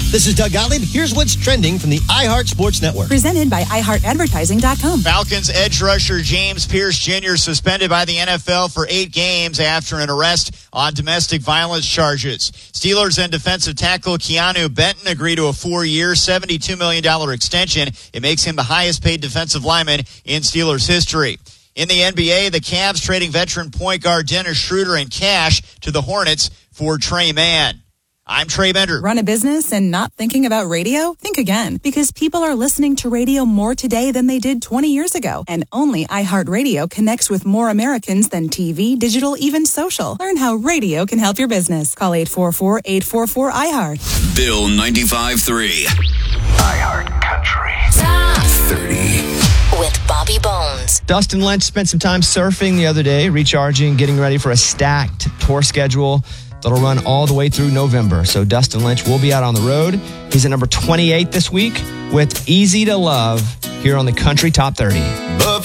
This is Doug Gottlieb. Here's what's trending from the iHeart Sports Network. Presented by iHeartAdvertising.com. Falcons edge rusher James Pierce Jr. suspended by the NFL for 8 games after an arrest on domestic violence charges. Steelers and defensive tackle Keanu Benton agree to a 4-year, $72 million extension. It makes him the highest paid defensive lineman in Steelers history. In the NBA, the Cavs trading veteran point guard Dennis Schroeder and cash to the Hornets for Trey Mann. I'm Trey Bender. Run a business and not thinking about radio? Think again, because people are listening to radio more today than they did 20 years ago. And only iHeartRadio connects with more Americans than TV, digital, even social. Learn how radio can help your business. Call 844-844-iHeart. Bill 95.3. iHeart Country. Top 30. With Bobby Bones. Dustin Lynch spent some time surfing the other day, recharging, getting ready for a stacked tour schedule that'll run all the way through November. So Dustin Lynch will be out on the road. He's at number 28 this week with Easy to Love here on the Country Top 30. But